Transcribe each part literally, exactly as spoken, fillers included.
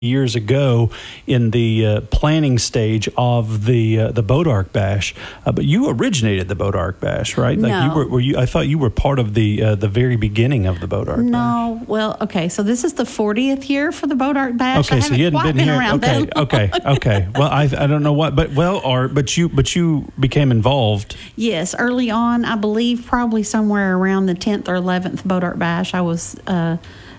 years ago in the uh, planning stage of the uh, the Boat Arc Bash, uh, but you originated the Boat Arc Bash, right? No. Like you were, were you? I thought you were part of the uh, the very beginning of the Boat Arc Bash. No, well, okay, so this is the fortieth year for the Boat Arc Bash. Okay, I so you hadn't quite been, here. around Okay, that long. okay, okay. Well, I I don't know what, but well, Art, but you but you became involved. Yes, early on, I believe probably somewhere around the tenth or eleventh Boat Arc Bash, I was uh,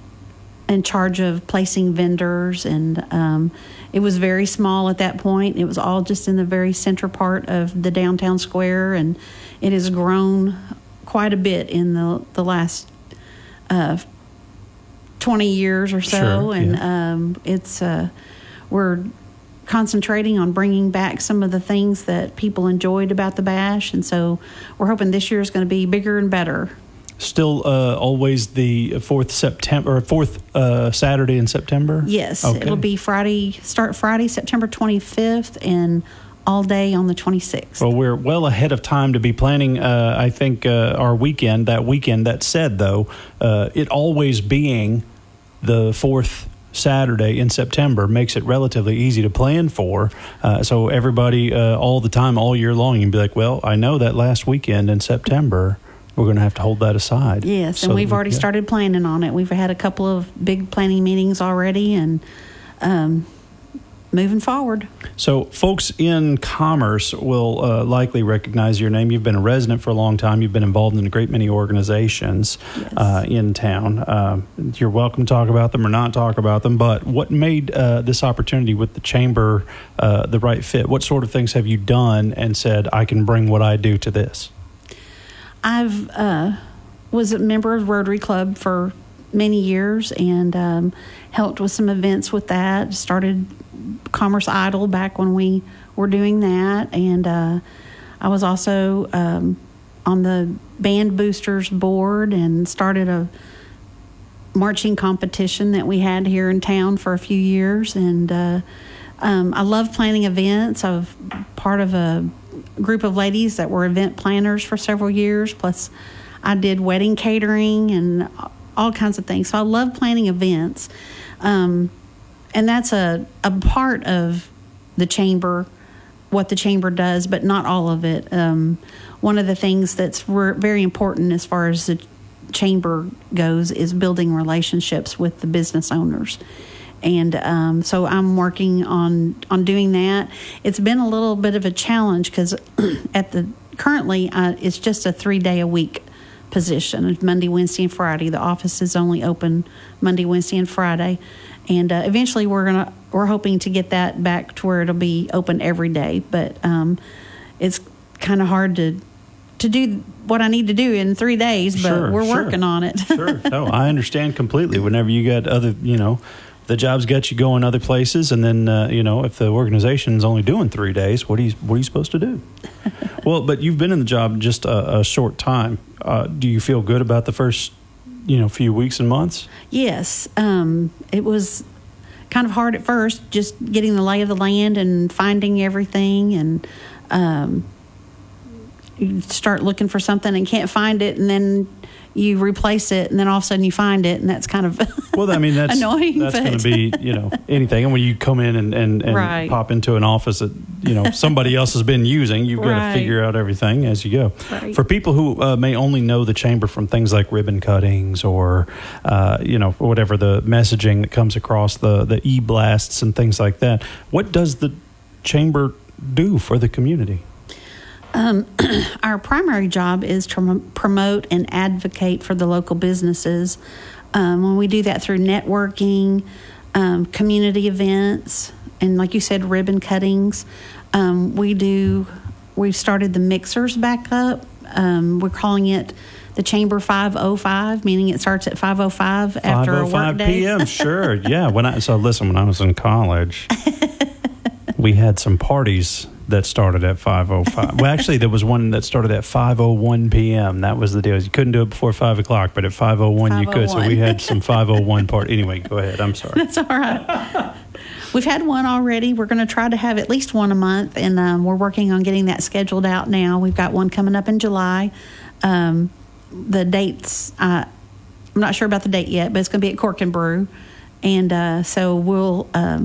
in charge of placing vendors, and um, it was very small at that point. It was all just in the very center part of the downtown square, and it has grown quite a bit in the the last uh, twenty years or so. Sure, and yeah. um, it's uh, we're concentrating on bringing back some of the things that people enjoyed about the bash, and so we're hoping this year is going to be bigger and better. Still, uh, always the fourth September or fourth uh, Saturday in September. Yes, Okay. it'll be Friday. Start Friday, September twenty-fifth, and all day on the twenty-sixth. Well, we're well ahead of time to be planning, uh, I think, uh, our weekend, that weekend. That said, though, uh, it always being the fourth Saturday in September makes it relatively easy to plan for. Uh, so everybody, uh, all the time, all year long, you can be like, well, I know that last weekend in September, we're going to have to hold that aside. Yes, So and we've we- already yeah. started planning on it. We've had a couple of big planning meetings already, and um, moving forward. So folks in commerce will uh, likely recognize your name. You've been a resident for a long time. You've been involved in a great many organizations Yes. uh, in town. Uh, you're welcome to talk about them or not talk about them, but what made uh, this opportunity with the Chamber uh, the right fit? What sort of things have you done and said, I can bring what I do to this? I've uh, was a member of Rotary Club for many years, and um, helped with some events with that. Started Commerce Idol back when we were doing that, and uh, I was also um, on the Band Boosters board and started a marching competition that we had here in town for a few years. And uh, um, I love planning events. I was part of a group of ladies that were event planners for several years. Plus, I did wedding catering and all kinds of things. So I love planning events. Um, and that's a, a part of the Chamber, what the Chamber does, but not all of it. Um, one of the things that's re- very important as far as the Chamber goes is building relationships with the business owners. And um, so I'm working on, on doing that. It's been a little bit of a challenge because at the currently uh, it's just a three day a week position. It's Monday, Wednesday, and Friday. The office is only open Monday, Wednesday, and Friday. And uh, eventually we're gonna we're hoping to get that back to where it'll be open every day. But um, it's kind of hard to to do what I need to do in three days. But Sure, we're sure. working on it. Sure. No, I understand completely. Whenever you got other, you know, the job's got you going other places, and then uh, you know, if the organization's only doing three days, what are you what are you supposed to do? Well, but you've been in the job just a, a short time. Uh, do you feel good about the first, you know, few weeks and months? Yes, um, it was kind of hard at first, just getting the lay of the land and finding everything, and um, you start looking for something and can't find it, and then you replace it, and then all of a sudden you find it, and that's kind of Well, I mean, that's annoying. That's but going to be, you know, anything. And when you come in and, and, and Right. pop into an office that, you know, somebody else has been using, you've got Right. to figure out everything as you go. Right. For people who uh, may only know the Chamber from things like ribbon cuttings or, uh, you know, whatever the messaging that comes across the, the e-blasts and things like that, what does the Chamber do for the community? Um, our primary job is to prom- promote and advocate for the local businesses. Um, when we do that through networking, um, community events, and like you said, ribbon cuttings. Um, we do. We've started the mixers back up. Um, we're calling it the Chamber five oh five, meaning it starts at five oh five after a work day. five p.m. Sure, yeah. When I so listen, when I was in college, we had some parties that started at five oh five. Well, actually, there was one that started at five oh one p.m. That was the deal. You couldn't do it before five o'clock, but at five oh one you could. So we had some five oh one party. Anyway, go ahead. I'm sorry. That's all right. We've had one already. We're going to try to have at least one a month, and um, we're working on getting that scheduled out now. We've got one coming up in July. Um, the dates, uh, I'm not sure about the date yet, but it's going to be at Cork and Brew. And uh, so we'll um,